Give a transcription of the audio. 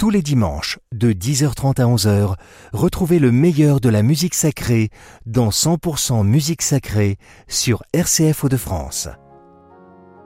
Tous les dimanches, de 10h30 à 11h, retrouvez le meilleur de la musique sacrée dans 100% musique sacrée sur RCF Hauts-de-France.